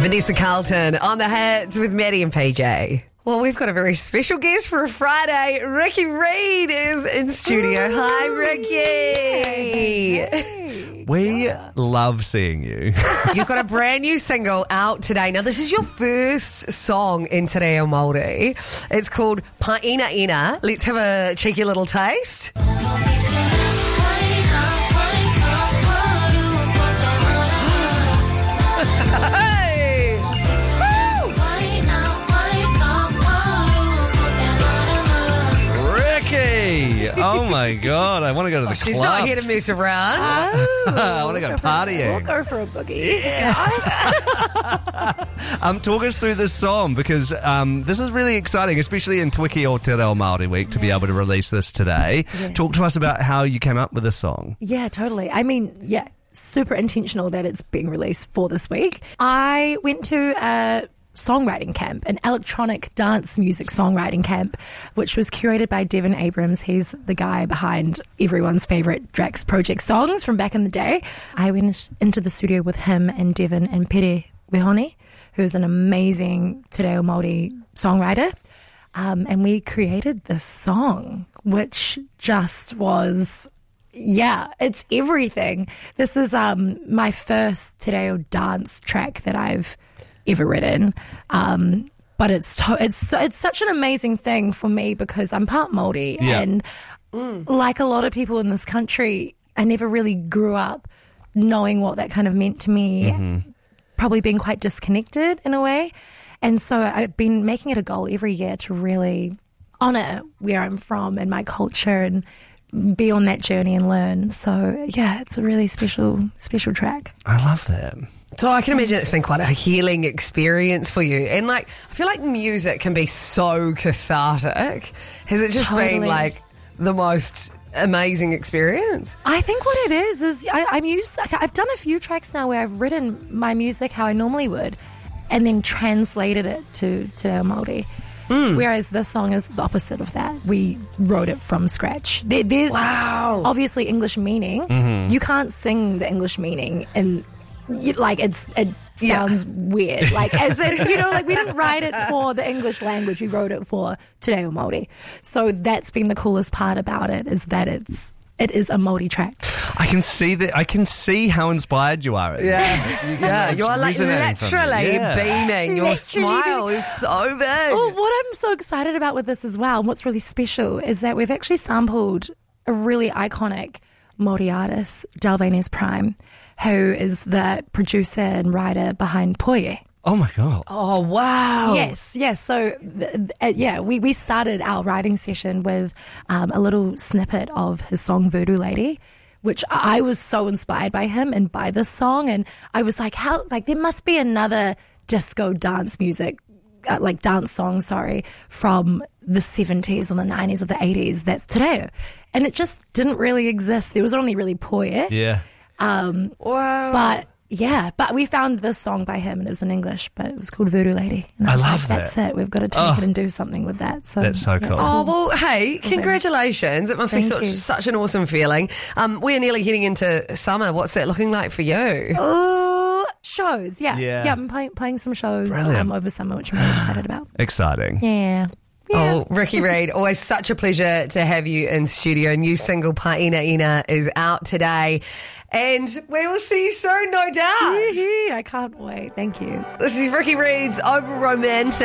Vanessa Carlton on the hits with Maddie and PJ. Well, we've got a very special guest for a Friday. Ricky Reed is in studio. Hi, Ricky. Hey. We love seeing you. You've got a brand new single out today. Now, this is your first song in Te Reo Māori. It's called Paina Ina. Let's have a cheeky little taste. Oh my God, I want to go to the clubs. She's not here to mess around. I want to go partying. We'll go for a boogie. Talk us through this song because this is really exciting, especially in Twiki o Te Reo Māori Week to be able to release this today. Yes. Talk to us about how you came up with this song. Yeah, totally. I mean, yeah, super intentional that it's being released for this week. I went to a songwriting camp, an electronic dance music songwriting camp, which was curated by Devin Abrams. He's the guy behind everyone's favourite Drax Project songs from back in the day. I went into the studio with him and Devin and Pere Wehone, who's an amazing Te Reo Māori songwriter. And we created this song, which just was... yeah, it's everything. This is my first Te Reo dance track that I've ever written, but it's such an amazing thing for me because I'm part Māori, and like a lot of people in this country, I never really grew up knowing what that kind of meant to me, probably being quite disconnected in a way, and so I've been making it a goal every year to really honour where I'm from and my culture and be on that journey and learn. So yeah, it's a really special track. I love that. So I can imagine it's been quite a healing experience for you. And like, I feel like music can be so cathartic. Has it just been like the most amazing experience? I think what it is I've done a few tracks now where I've written my music how I normally would and then translated it to Te Reo Māori. Whereas this song is the opposite of that. We wrote it from scratch. There's obviously English meaning. You can't sing the English meaning and like it sounds weird. Like as in, like we didn't write it for the English language. We wrote it for Te Reo Māori. So that's been the coolest part about it is that it is a Māori track. I can see that. I can see how inspired you are. Yeah. You are like literally beaming. Your smile is so big. Oh, what I'm so excited about with this as well, and what's really special is that we've actually sampled a really iconic Māori artist, Dalvanez Prime, who is the producer and writer behind Poie. Oh my God. Oh, wow. Yes. So, we started our writing session with a little snippet of his song Voodoo Lady, which I was so inspired by him and by this song. And I was like, there must be another disco dance music, dance song, from the 70s or the 90s or the 80s that's Te Reo. And it just didn't really exist. There was only really Poie. Yeah. Wow. But we found this song by him and it was in English, but it was called Voodoo Lady. And I was love like, that's it. We've got to take it and do something with that. So that's so cool. Oh, well, hey, congratulations. It must be such an awesome feeling. We're nearly heading into summer. What's that looking like for you? Oh, shows. Yeah. I'm playing some shows over summer, which I'm really excited about. Exciting. Yeah. Oh, Ricky Reed, always such a pleasure to have you in studio. New single Paina Ina is out today. And we will see you soon, no doubt. I can't wait. Thank you. This is Ricky Reed's Over Romantic.